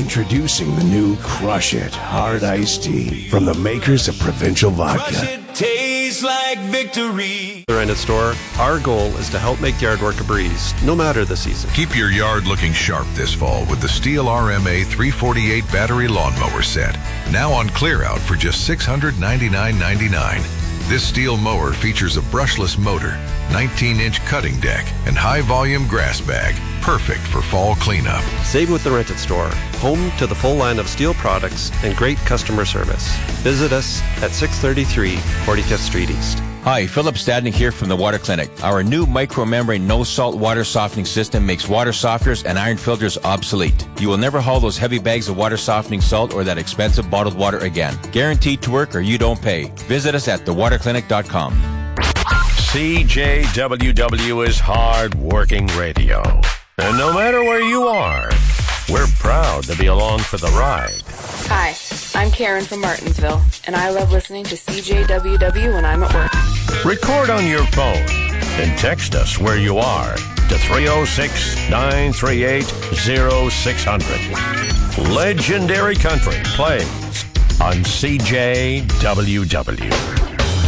Introducing the new Crush It Hard Iced Tea from the makers of Provincial Vodka. Crush it, tastes like victory. The Rented Store, our goal is to help make yard work a breeze, no matter the season. Keep your yard looking sharp this fall with the Steel RMA 348 battery lawnmower set. Now on clear out for just $699.99. This Steel mower features a brushless motor, 19-inch cutting deck, and high-volume grass bag, perfect for fall cleanup. Save with the Rented Store, home to the full line of Steel products and great customer service. Visit us at 633 45th Street East. Hi, Philip Stadnick here from the Water Clinic. Our new micro-membrane no-salt water softening system makes water softeners and iron filters obsolete. You will never haul those heavy bags of water softening salt or that expensive bottled water again. Guaranteed to work or you don't pay. Visit us at thewaterclinic.com. CJWW is hard-working radio. And no matter where you are, we're proud to be along for the ride. Hi, I'm Karen from Martinsville, and I love listening to CJWW when I'm at work. Record on your phone and text us where you are to 306-938-0600. Legendary Country plays on CJWW.